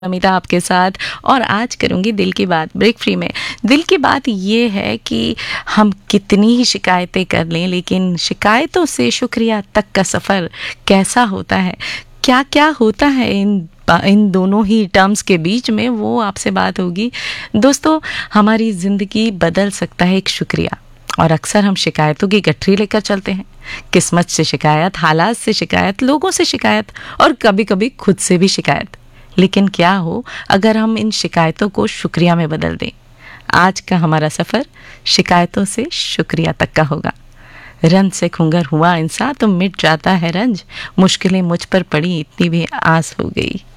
अमिता आपके साथ। और आज करूँगी दिल की बात ब्रेक फ्री में। दिल की बात ये है कि हम कितनी ही शिकायतें कर लें, लेकिन शिकायतों से शुक्रिया तक का सफ़र कैसा होता है, क्या क्या होता है इन दोनों ही टर्म्स के बीच में, वो आपसे बात होगी। दोस्तों, हमारी ज़िंदगी बदल सकता है एक शुक्रिया। और अक्सर हम शिकायतों की गठरी लेकर चलते हैं। किस्मत से शिकायत, हालात से शिकायत, लोगों से शिकायत और कभी कभी खुद से भी शिकायत। लेकिन क्या हो अगर हम इन शिकायतों को शुक्रिया में बदल दें। आज का हमारा सफ़र शिकायतों से शुक्रिया तक का होगा। रंज से खुंगर हुआ इंसान तो मिट जाता है रंज, मुश्किलें मुझ पर पड़ी इतनी भी आस हो गई।